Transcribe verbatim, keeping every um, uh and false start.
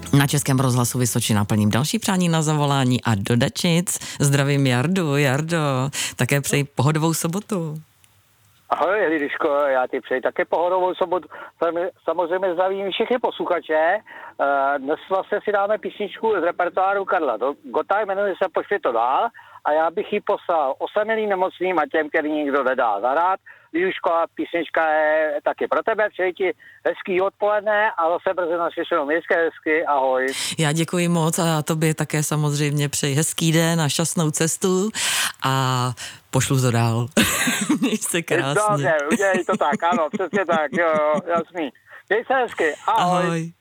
Na Českém rozhlasu Vysočina plním další přání na zavolání a do Dačic. Zdravím Jardu, Jardo, také přeji pohodovou sobotu. Ahoj, Lidiško, já ti přeji také pohodovou sobotu. Samozřejmě zdravím všechny posluchače. Dnes vlastně si dáme písničku z repertoáru Karla Gotta, jmenuje se Pošli to dál a já bych ji poslal osamělým, nemocným a těm, který nikdo nedá zahrát. Lidiško, písnička je taky pro tebe, přeji ti hezký odpoledne a zase brzy naslyšenou městské hezky, ahoj. Já děkuji moc a tobě také samozřejmě přeji hezký den a šťastnou cestu a pošlu to dál. Měj se krásně. Dobře, udělej to tak, ano, přesně tak, jo, jo, jasný. Měj se hezky, ahoj. Ahoj.